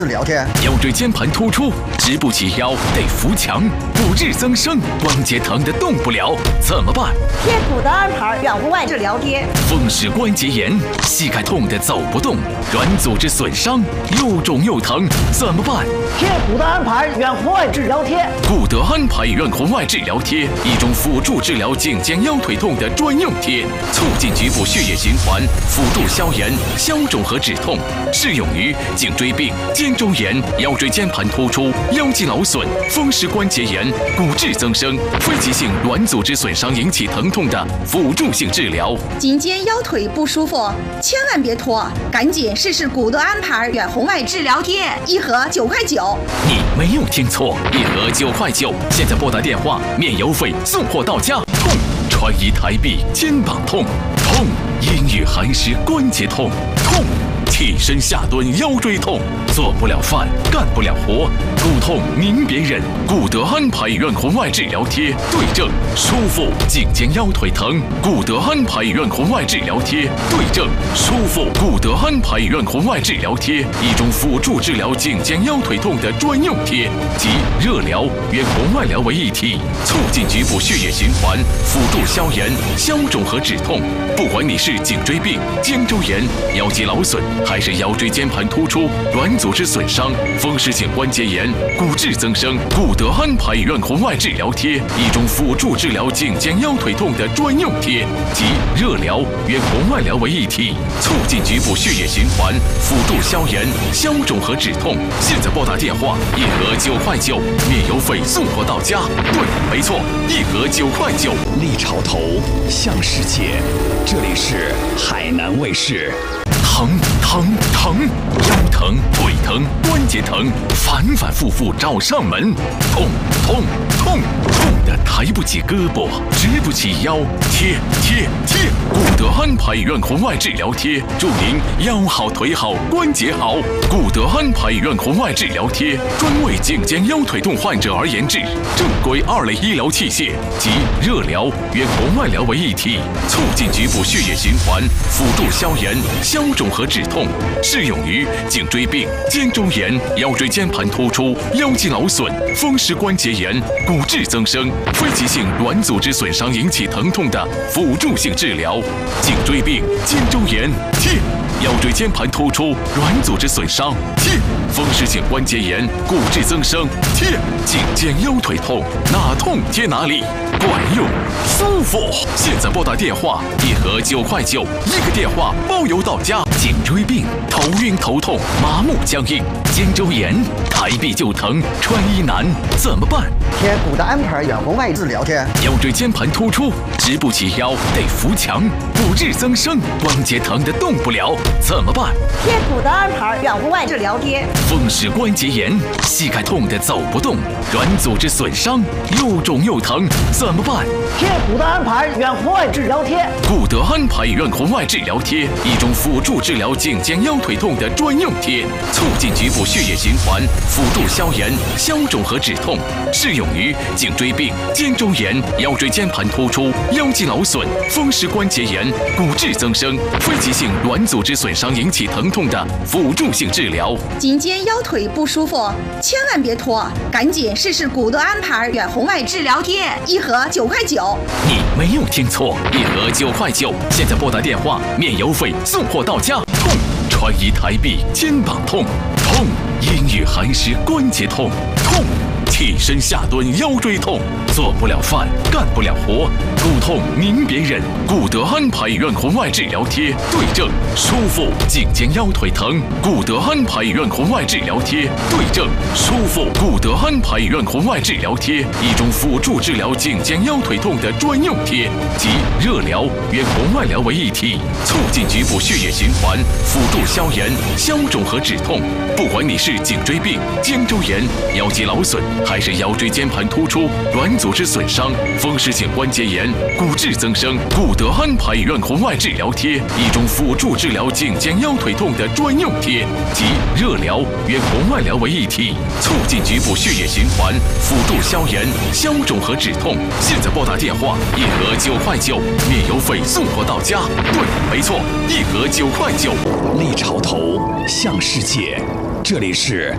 聊天， 腰椎间盘突出，直不起腰，得扶墙，骨质增生，关节疼得动不了，怎么办？ 贴骨的安牌远红外治疗贴。 风湿关节炎，膝盖痛得走不动，软组织损伤，又肿又疼，怎么办？ 贴骨的安牌远红外治疗贴。 骨德安牌远红外治疗贴，一种辅助治疗颈肩腰腿痛的专用贴，促进局部血液循环，辅助消炎、消肿和止痛，适用于颈椎病、肩周炎、腰椎间盘突出、腰肌劳损、风湿关节炎、骨质增生、非急性软组织损伤引起疼痛的辅助性治疗。 颈肩腰腿不舒服，千万别拖，赶紧试试骨德安牌远红外治疗贴，一盒9块9。 你没有听错，一盒9块9。现在拨打电话，免邮费送货到家。痛，穿衣抬臂肩膀痛，痛，阴郁寒湿关节痛，痛，起身下蹲腰椎痛，做不了饭，干不了活，骨痛您别忍，骨德安牌远红外治疗贴，对症舒服颈肩腰腿疼，骨德安牌远红外治疗贴，对症舒服骨德安牌远红外治疗贴，一种辅助治疗颈肩腰腿痛的专用贴，集热疗、远红外疗为一体，促进局部血液循环，辅助消炎、消肿和止痛。不管你是颈椎病、肩周炎、腰肌劳损，还是腰椎间盘突出、软组织损伤、风湿性关节炎、骨质增生，骨德安牌远红外治疗贴，一种辅助治疗颈肩腰腿痛的专用贴，集热疗、远红外疗为一体，促进局部血液循环，辅助消炎、消肿和止痛。现在拨打电话，一盒9块9，免邮费送货到家。对，没错，一盒9块9。 立潮头，向世界，这里是海南卫视。 疼疼疼，腰疼、腿疼、关节疼，反反复复找上门。痛痛痛，痛得抬不起胳膊，直不起腰。贴贴贴，骨德安牌远红外治疗贴，祝您腰好腿好关节好。骨德安牌远红外治疗贴，专为颈肩腰腿痛患者而研制，正规2类医疗器械，集热疗、远红外疗为一体，促进局部血液循环，辅助消炎、消肿和止痛，适用于颈椎病、肩周炎、腰椎间盘突出、腰肌劳损、风湿关节炎、骨质增生、非急性软组织损伤引起疼痛的辅助性治疗。颈椎病、肩周炎贴，腰椎间盘突出、软组织损伤贴，风湿性关节炎、骨质增生贴，颈肩腰腿痛，哪痛贴哪里，管用舒服。现在拨打电话，一盒9块9，一个电话包邮到家。颈椎病、头晕头痛、麻木僵硬；肩周炎，抬臂就疼，穿衣难，怎么办？ 贴骨的安牌远红外治疗贴， 腰椎间盘突出，直不起腰，得扶墙，骨质增生，关节疼得动不了，怎么办？ 贴骨的安牌远红外治疗贴。 风湿关节炎，膝盖痛得走不动，软组织损伤，又肿又疼，怎么办？ 贴骨的安牌远红外治疗贴。 骨德安牌远红外治疗贴，一种辅助治疗颈肩腰腿痛的专用贴，促进局部血液循环，辅助消炎、消肿和止痛，适用于颈椎病、肩周炎、腰椎间盘突出、腰肌劳损、风湿关节炎、骨质增生、非急性软组织损伤引起疼痛的辅助性治疗。 颈肩腰腿不舒服，千万别拖，赶紧试试骨德安牌远红外治疗贴，一盒9块9。 你没有听错，一盒9块9。现在拨打电话，免邮费送货到家。痛，穿衣抬臂肩膀痛，痛，阴郁寒湿关节痛，痛，起身下蹲腰椎痛，做不了饭，干不了活，骨痛您别忍，骨德安牌远红外治疗贴，对症舒服颈肩腰腿疼，骨德安牌远红外治疗贴，对症舒服骨德安牌远红外治疗贴，一种辅助治疗颈肩腰腿痛的专用贴，集热疗、远红外疗为一体，促进局部血液循环，辅助消炎、消肿和止痛。不管你是颈椎病、肩周炎、腰肌劳损，还是腰椎间盘突出、软组织损伤、风湿性关节炎、骨质增生，骨德安牌远红外治疗贴，一种辅助治疗颈肩腰腿痛的专用贴，集热疗、远红外疗为一体，促进局部血液循环，辅助消炎、消肿和止痛。现在拨打电话，一盒9块9，免邮费送货到家。对，没错，一盒9块9。 立潮头，向世界，这里是